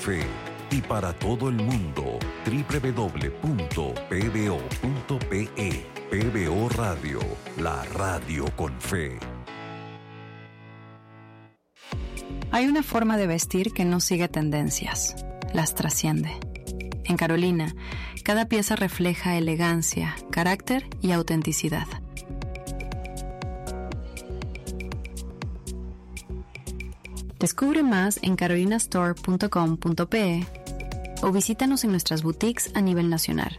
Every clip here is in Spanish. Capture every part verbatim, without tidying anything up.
Fe. Y para todo el mundo, doble u doble u doble u punto p b o punto p e. P B O Radio, la radio con fe. Hay una forma de vestir que no sigue tendencias, las trasciende. En Carolina, cada pieza refleja elegancia, carácter y autenticidad. Descubre más en carolina store punto com punto p e o visítanos en nuestras boutiques a nivel nacional.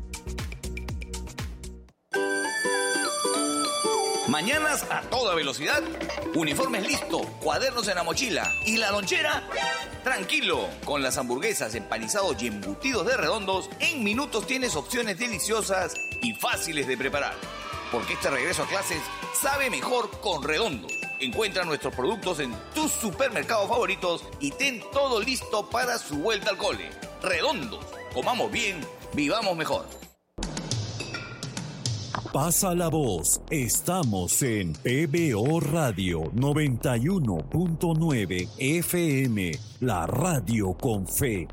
Mañanas a toda velocidad, uniformes listo, cuadernos en la mochila y la lonchera. Tranquilo, con las hamburguesas, empanizados y embutidos de Redondos, en minutos tienes opciones deliciosas y fáciles de preparar. Porque este regreso a clases sabe mejor con Redondos. Encuentra nuestros productos en tus supermercados favoritos y ten todo listo para su vuelta al cole. Redondos, comamos bien, vivamos mejor. Pasa la voz, estamos en P B O Radio noventa y uno punto nueve F M, la radio con fe.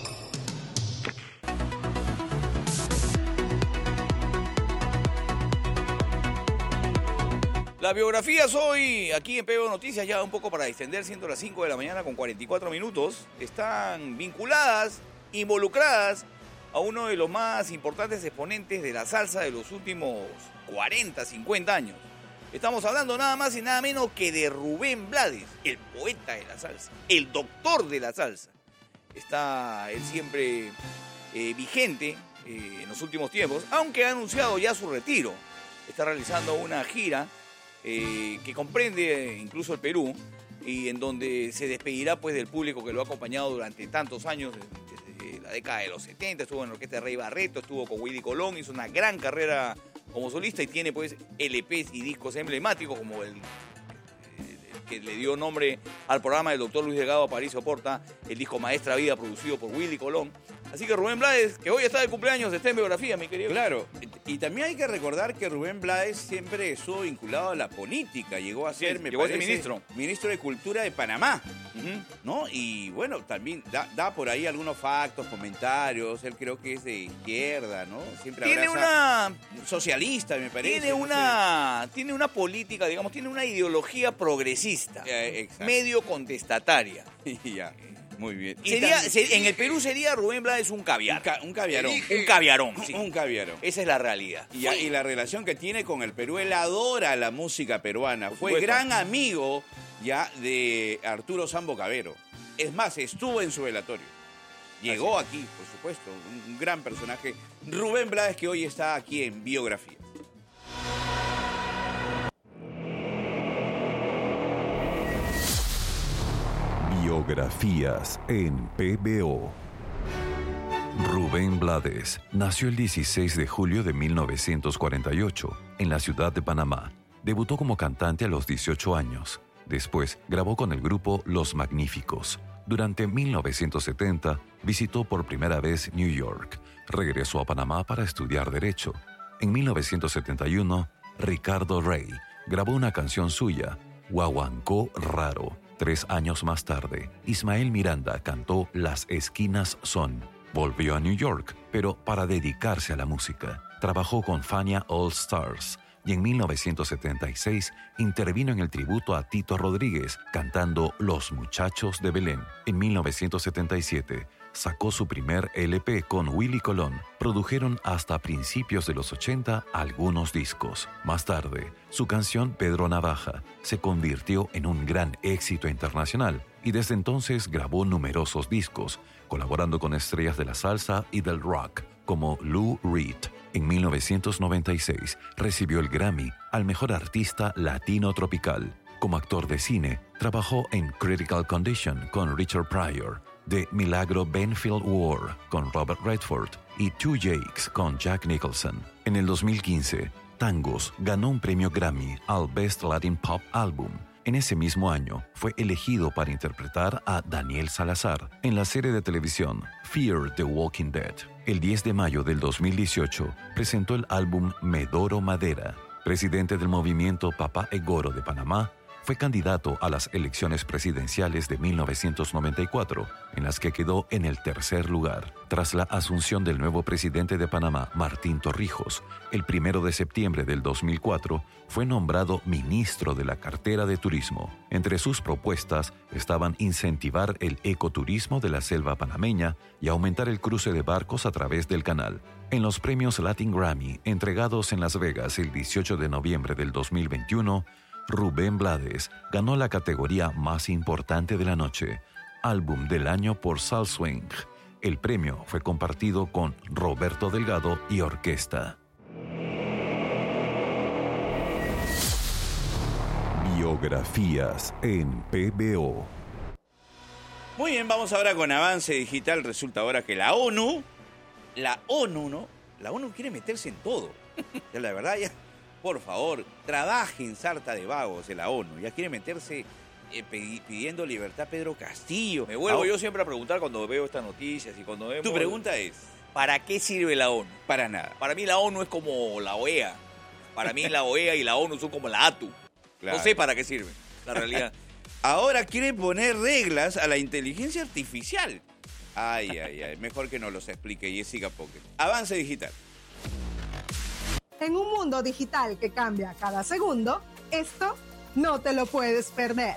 Las biografías hoy, aquí en P B O Noticias, ya un poco para extender, siendo las cinco de la mañana con cuarenta y cuatro minutos, están vinculadas, involucradas a uno de los más importantes exponentes de la salsa de los últimos cuarenta, cincuenta años. Estamos hablando nada más y nada menos que de Rubén Blades, el poeta de la salsa, el doctor de la salsa. Está él siempre eh, vigente eh, en los últimos tiempos, aunque ha anunciado ya su retiro. Está realizando una gira eh, que comprende incluso el Perú y en donde se despedirá pues del público que lo ha acompañado durante tantos años, desde la década de los setenta, estuvo en la orquesta de Rey Barreto, estuvo con Willy Colón, hizo una gran carrera como solista y tiene pues L Pes y discos emblemáticos como el, el, el que le dio nombre al programa del doctor Luis Delgado Aparicio Porta, el disco Maestra Vida producido por Willy Colón. Así que Rubén Blades, que hoy está de cumpleaños, está en biografía, mi querido. Claro, y también hay que recordar que Rubén Blades siempre estuvo vinculado a la política. Llegó a ser, sí, me llegó parece, a ser ministro. ministro de Cultura de Panamá, Uh-huh. ¿no? Y bueno, también da, da por ahí algunos factos, comentarios. Él creo que es de izquierda, ¿no? Siempre Tiene abraza- una... socialista, me parece. Tiene no una, tiene una política, digamos, tiene una ideología progresista, Eh, exacto. medio contestataria. sé. Ya, muy bien. Y Sería, también- se- en el Perú sería Rubén Blades un caviar. un, ca- un caviarón. Un caviarón, sí. Un caviarón. Esa es la realidad. Y, y la relación que tiene con el Perú, él adora la música peruana. Por Fue supuesto. gran amigo ya de Arturo Sambo Cabero. Es más, estuvo en su velatorio. Llegó aquí, por supuesto, un, un gran personaje. Rubén Blades, que hoy está aquí en Biografía. Biografías en P B O. Rubén Blades nació el dieciséis de julio de mil novecientos cuarenta y ocho en la ciudad de Panamá. Debutó como cantante a los dieciocho años. Después grabó con el grupo Los Magníficos. Durante mil novecientos setenta visitó por primera vez New York. Regresó a Panamá para estudiar Derecho. En mil novecientos setenta y uno, Ricardo Rey grabó una canción suya, Guaguancó Raro. Tres años más tarde, Ismael Miranda cantó Las Esquinas Son. Volvió a New York, pero para dedicarse a la música. Trabajó con Fania All Stars y en mil novecientos setenta y seis intervino en el tributo a Tito Rodríguez cantando Los Muchachos de Belén. En mil novecientos setenta y siete sacó su primer L P con Willy Colón. Produjeron hasta principios de los ochenta algunos discos. Más tarde, su canción Pedro Navaja se convirtió en un gran éxito internacional y desde entonces grabó numerosos discos, colaborando con estrellas de la salsa y del rock como Lou Reed. En mil novecientos noventa y seis recibió el Grammy al mejor artista latino tropical. Como actor de cine, trabajó en Critical Condition con Richard Pryor, The Milagro Benfield War con Robert Redford y Two Jakes con Jack Nicholson. En el dos mil quince, Tangos ganó un premio Grammy al Best Latin Pop Album. En ese mismo año, fue elegido para interpretar a Daniel Salazar en la serie de televisión Fear the Walking Dead. El diez de mayo del dos mil dieciocho, presentó el álbum Medoro Madera. Presidente del movimiento Papá Egoro de Panamá, fue candidato a las elecciones presidenciales de mil novecientos noventa y cuatro, en las que quedó en el tercer lugar. Tras la asunción del nuevo presidente de Panamá, Martín Torrijos, el primero de septiembre del dos mil cuatro, fue nombrado ministro de la cartera de Turismo. Entre sus propuestas estaban incentivar el ecoturismo de la selva panameña y aumentar el cruce de barcos a través del canal. En los premios Latin Grammy, entregados en Las Vegas el dieciocho de noviembre del dos mil veintiuno, Rubén Blades ganó la categoría más importante de la noche, Álbum del Año por Soul Swing. El premio fue compartido con Roberto Delgado y Orquesta. Biografías en P B O. Muy bien, vamos ahora con Avance Digital. Resulta ahora que la ONU, la ONU, ¿no? La ONU quiere meterse en todo. Ya la verdad, ya, por favor, trabajen sarta de vagos de la ONU. Ya quiere meterse eh, pidiendo libertad a Pedro Castillo. Me vuelvo ah, yo siempre a preguntar cuando veo estas noticias y cuando vemos... Tu pregunta es, ¿para qué sirve la ONU? para nada. Para mí la ONU es como la O E A. Para mí la O E A y la ONU son como la A T U. Claro. No sé para qué sirve, la realidad. Ahora quiere poner reglas a la inteligencia artificial. Ay, ay, ay. Mejor que nos los explique Jessica Pocket. Avance Digital. En un mundo digital que cambia cada segundo, esto no te lo puedes perder.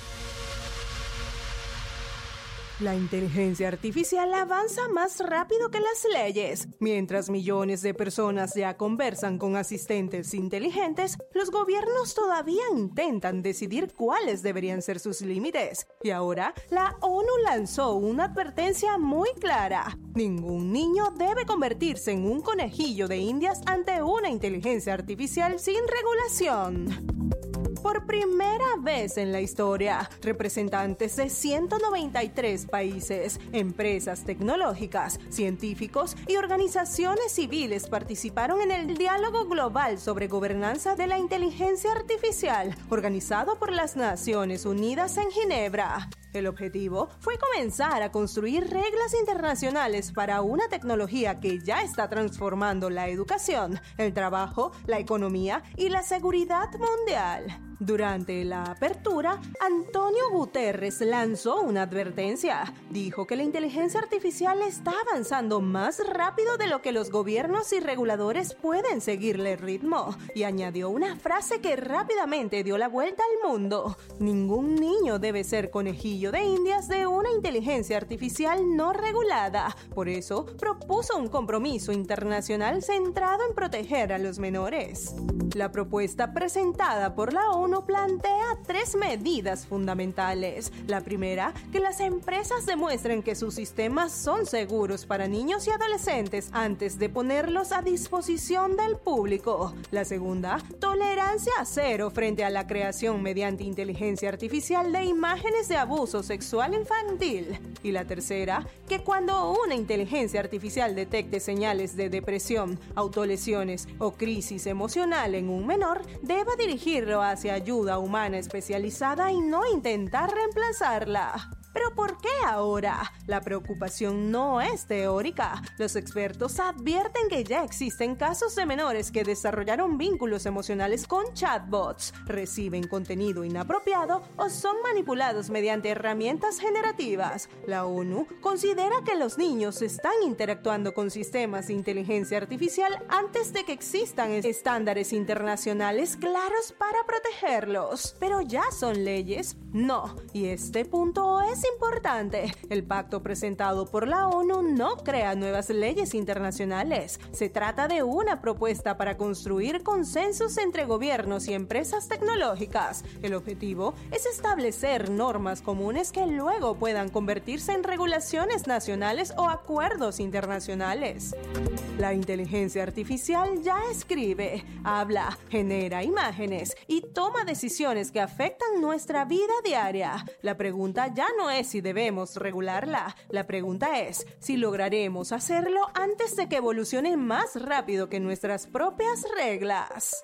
La inteligencia artificial avanza más rápido que las leyes. Mientras millones de personas ya conversan con asistentes inteligentes, los gobiernos todavía intentan decidir cuáles deberían ser sus límites. Y ahora, la ONU lanzó una advertencia muy clara. Ningún niño debe convertirse en un conejillo de indias ante una inteligencia artificial sin regulación. Por primera vez en la historia, representantes de ciento noventa y tres países, empresas tecnológicas, científicos y organizaciones civiles participaron en el Diálogo Global sobre Gobernanza de la Inteligencia Artificial, organizado por las Naciones Unidas en Ginebra. El objetivo fue comenzar a construir reglas internacionales para una tecnología que ya está transformando la educación, el trabajo, la economía y la seguridad mundial. Durante la apertura, Antonio Guterres lanzó una advertencia. Dijo que la inteligencia artificial está avanzando más rápido de lo que los gobiernos y reguladores pueden seguirle ritmo. Y añadió una frase que rápidamente dio la vuelta al mundo. Ningún niño debe ser conejillo de indias de una inteligencia artificial no regulada. Por eso, propuso un compromiso internacional centrado en proteger a los menores. La propuesta presentada por la ONU plantea tres medidas fundamentales. La primera, que las empresas demuestren que sus sistemas son seguros para niños y adolescentes antes de ponerlos a disposición del público. La segunda, tolerancia cero frente a la creación mediante inteligencia artificial de imágenes de abuso sexual infantil. Y la tercera, que cuando una inteligencia artificial detecte señales de depresión, autolesiones o crisis emocional en un menor, deba dirigirlo hacia ayuda humana especializada y no intentar reemplazarla. ¿Pero por qué ahora? La preocupación no es teórica. Los expertos advierten que ya existen casos de menores que desarrollaron vínculos emocionales con chatbots, reciben contenido inapropiado o son manipulados mediante herramientas generativas. La ONU considera que los niños están interactuando con sistemas de inteligencia artificial antes de que existan estándares internacionales claros para protegerlos. ¿Pero ya son leyes? No. Y este punto es importante. El pacto presentado por la ONU no crea nuevas leyes internacionales. Se trata de una propuesta para construir consensos entre gobiernos y empresas tecnológicas. El objetivo es establecer normas comunes que luego puedan convertirse en regulaciones nacionales o acuerdos internacionales. La inteligencia artificial ya escribe, habla, genera imágenes y toma decisiones que afectan nuestra vida diaria. La pregunta ya no es si debemos regularla. La pregunta es si lograremos hacerlo antes de que evolucione más rápido que nuestras propias reglas.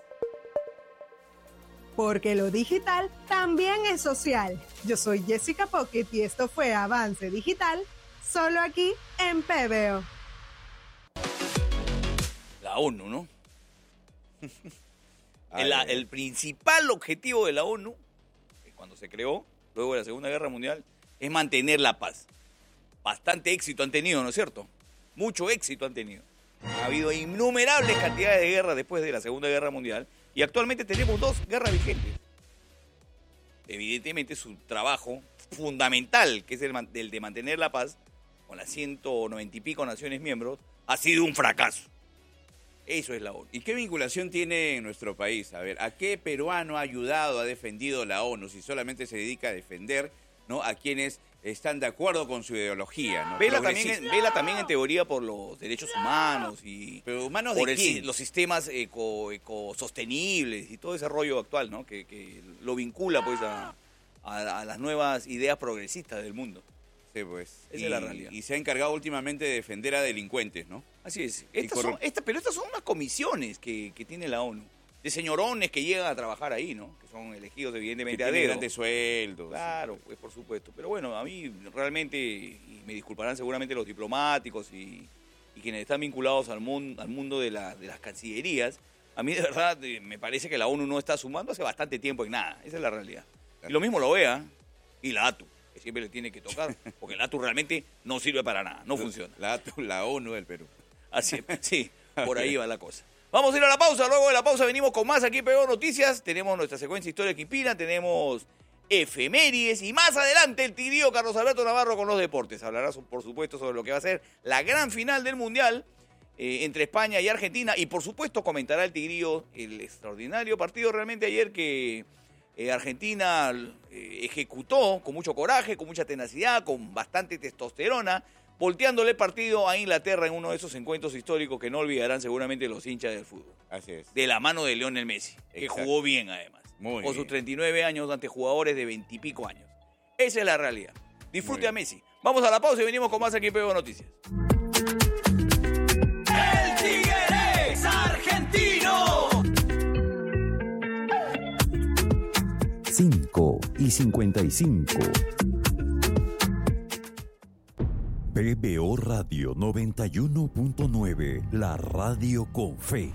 Porque lo digital también es social. Yo soy Jessica Pocket y esto fue Avance Digital, solo aquí en P B O. La ONU, ¿no? el, el principal objetivo de la ONU cuando se creó, luego de la Segunda Guerra Mundial, es mantener la paz. Bastante éxito han tenido, ¿no es cierto? Mucho éxito han tenido. Ha habido innumerables cantidades de guerras después de la Segunda Guerra Mundial y actualmente tenemos dos guerras vigentes. Evidentemente su trabajo fundamental, que es el, el de mantener la paz, con las ciento noventa y pico naciones miembros, ha sido un fracaso. Eso es la ONU. ¿Y qué vinculación tiene en nuestro país? A ver, ¿a qué peruano ha ayudado, ha defendido la ONU si solamente se dedica a defender, ¿no?, a quienes están de acuerdo con su ideología, ¿no? Vela también, vela también en teoría por los derechos humanos y ¿Pero humanos por de el, quién? los sistemas eco, ecosostenibles y todo ese rollo actual, ¿no? Que, que lo vincula pues a, a, a las nuevas ideas progresistas del mundo. Sí, pues. Esa y, es la realidad. Y se ha encargado últimamente de defender a delincuentes, ¿no? Así es. Estas corrup- son, esta, pero estas son unas comisiones que, que tiene la ONU, de señorones que llegan a trabajar ahí, ¿no? Que son elegidos evidentemente Que a tienen dedo. grandes sueldos. Claro, pues por supuesto. Pero bueno, a mí realmente, y me disculparán seguramente los diplomáticos y, y quienes están vinculados al mundo, al mundo de, la, de las cancillerías, a mí de verdad eh, me parece que la ONU no está sumando hace bastante tiempo en nada. Esa es la realidad. Y lo mismo lo vea y la A T U, que siempre le tiene que tocar, porque la A T U realmente no sirve para nada, no funciona. La, la ONU del Perú. Así es, sí, por ahí va la cosa. Vamos a ir a la pausa, luego de la pausa venimos con más aquí en P B O Noticias. Tenemos nuestra secuencia Historia Quipina, tenemos efemérides y más adelante el tigrío Carlos Alberto Navarro con los deportes. Hablará, por supuesto, sobre lo que va a ser la gran final del Mundial eh, entre España y Argentina. Y, por supuesto, comentará el tigrío el extraordinario partido realmente ayer que eh, Argentina eh, ejecutó con mucho coraje, con mucha tenacidad, con bastante testosterona, volteándole el partido a Inglaterra en uno de esos encuentros históricos que no olvidarán seguramente los hinchas del fútbol. Así es. De la mano de Lionel Messi, que Exacto. jugó bien además. Muy con bien. sus treinta y nueve años ante jugadores de veinte y pico años. Esa es la realidad. Disfrute Muy a bien. Messi. Vamos a la pausa y venimos con más aquí en P B O Noticias. El Tigre es argentino. cinco y cincuenta y cinco. P B O Radio noventa y uno punto nueve, la radio con fe.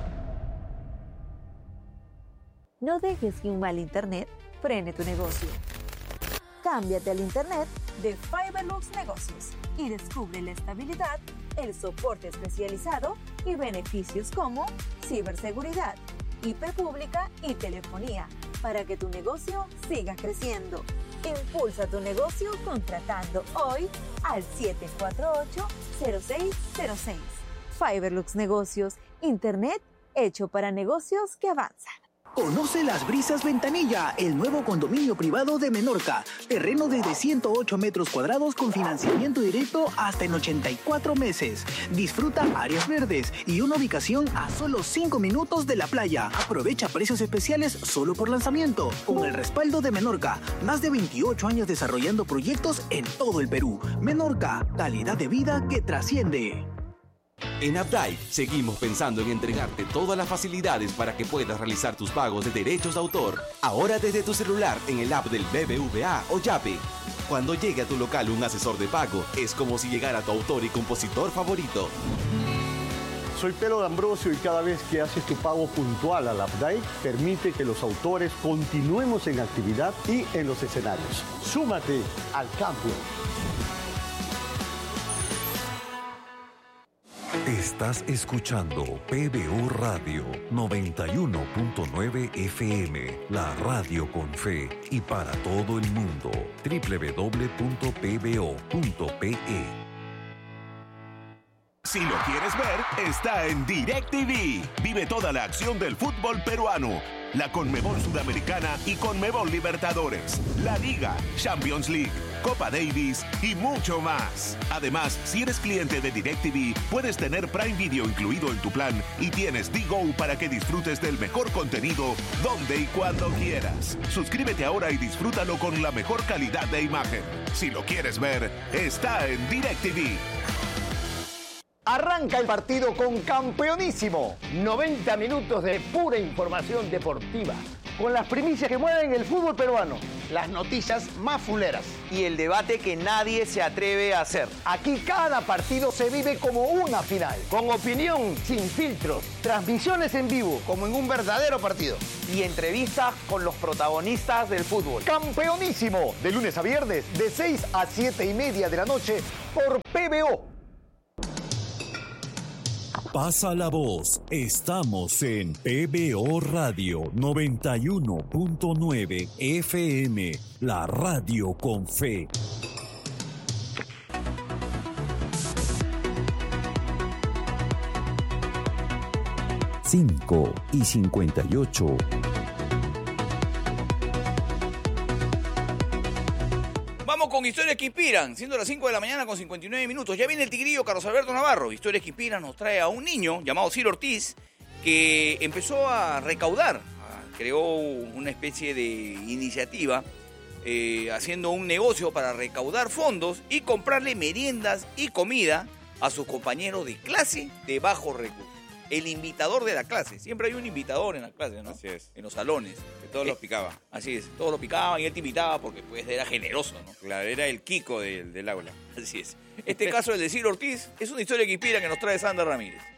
No dejes que un mal internet frene tu negocio. Cámbiate al internet de Fiberlux Negocios y descubre la estabilidad, el soporte especializado y beneficios como ciberseguridad, I P pública y telefonía para que tu negocio siga creciendo. Impulsa tu negocio contratando hoy al siete cuatro ocho, cero seis cero seis. Fiberlux Negocios, internet hecho para negocios que avanzan. Conoce Las Brisas Ventanilla, el nuevo condominio privado de Menorca. Terreno desde ciento ocho metros cuadrados con financiamiento directo hasta en ochenta y cuatro meses. Disfruta áreas verdes y una ubicación a solo cinco minutos de la playa. Aprovecha precios especiales solo por lanzamiento. Con el respaldo de Menorca, más de veintiocho años desarrollando proyectos en todo el Perú. Menorca, calidad de vida que trasciende. En Updike seguimos pensando en entregarte todas las facilidades para que puedas realizar tus pagos de derechos de autor. Ahora desde tu celular en el app del B B V A o Yape. Cuando llegue a tu local un asesor de pago, es como si llegara tu autor y compositor favorito. Soy Pedro D'Ambrosio y cada vez que haces tu pago puntual al Updike, permite que los autores continuemos en actividad y en los escenarios. Súmate al cambio. Estás escuchando P B O Radio noventa y uno punto nueve F M, la radio con fe y para todo el mundo. doble u doble u doble u punto p b o punto p e. Si lo quieres ver, está en DirecTV. Vive toda la acción del fútbol peruano, la Conmebol Sudamericana y Conmebol Libertadores, la Liga, Champions League, Copa Davis y mucho más. Además, si eres cliente de DirecTV, puedes tener Prime Video incluido en tu plan y tienes D-Go para que disfrutes del mejor contenido donde y cuando quieras. Suscríbete ahora y disfrútalo con la mejor calidad de imagen. Si lo quieres ver, está en DirecTV. Arranca el partido con Campeonísimo. noventa minutos de pura información deportiva, con las primicias que mueven el fútbol peruano. Las noticias más fuleras. Y el debate que nadie se atreve a hacer. Aquí cada partido se vive como una final. Con opinión, sin filtros, transmisiones en vivo, como en un verdadero partido. Y entrevistas con los protagonistas del fútbol. Campeonísimo, de lunes a viernes, de seis a siete y media de la noche, por P B O. Pasa la voz, estamos en P B O Radio noventa y uno punto nueve F M, la radio con fe. cinco y cincuenta y ocho. Vamos con historias que inspiran, siendo las cinco de la mañana con cincuenta y nueve minutos. Ya viene el tigrillo Carlos Alberto Navarro. Historias que inspiran nos trae a un niño llamado Ciro Ortiz que empezó a recaudar, creó una especie de iniciativa eh, haciendo un negocio para recaudar fondos y comprarle meriendas y comida a sus compañeros de clase de bajos recursos. El invitador de la clase. Siempre hay un invitador en la clase, ¿no? Así es. En los salones. Que todos eh, los picaba. Así es. Todos lo picaban y él te invitaba porque pues era generoso, ¿no? Claro, era el Kiko del, del aula. Así es. Este caso, el de Ciro Ortiz, es una historia que inspira que nos trae Sandra Ramírez.